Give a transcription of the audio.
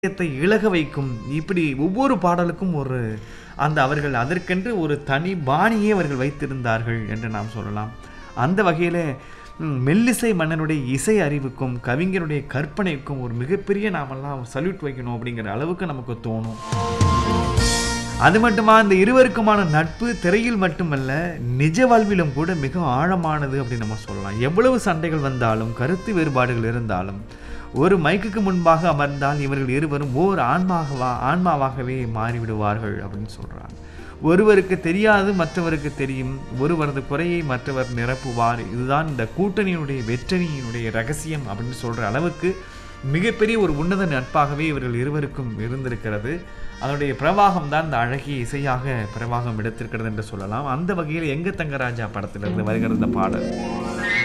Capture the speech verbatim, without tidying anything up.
இதயத்தை இளக வைக்கும். இப்படி ஒவ்வொரு பாடலுக்கும் ஒரு அந்த அவர்கள் அதற்கென்று ஒரு தனி பாணியை அவர்கள் வைத்திருந்தார்கள் என்று நாம் சொல்லலாம். அந்த வகையிலே ம் மெல்லிசை மன்னனுடைய இசை அறிவுக்கும், கவிஞருடைய கற்பனைக்கும் ஒரு மிகப்பெரிய நாமெல்லாம் சல்யூட் வைக்கணும் அப்படிங்கிற அளவுக்கு நமக்கு தோணும். அது மட்டுமா இந்த இருவருக்குமான நட்பு திரையில் மட்டுமல்ல, நிஜ வாழ்விலும் கூட மிக ஆழமானது அப்படின்னு நம்ம சொல்லலாம். எவ்வளவு சண்டைகள் வந்தாலும், கருத்து வேறுபாடுகள் இருந்தாலும், ஒரு மைக்குக்கு முன்பாக அமர்ந்தால் இவர்கள் இருவரும் ஓர் ஆன்மாகவா ஆன்மாவாகவே மாறிவிடுவார்கள் அப்படின்னு சொல்றாங்க. ஒருவருக்கு தெரியாது மற்றவருக்கு தெரியும், ஒருவரது குறையை மற்றவர் நிரப்புவார். இதுதான் இந்த கூட்டணியினுடைய வெற்றியினுடைய ரகசியம் அப்படின்னு சொல்ற அளவுக்கு மிகப்பெரிய ஒரு உன்னத நட்பாகவே இவர்கள் இருவருக்கும் இருந்திருக்கிறது. அதனுடைய பிரவாகம் தான் இந்த அழகிய இசையாக பிரவாகம் எடுத்திருக்கிறது என்று சொல்லலாம். அந்த வகையில் எங்க தங்கராஜா படத்திலிருந்து வருகிற இந்த பாடல்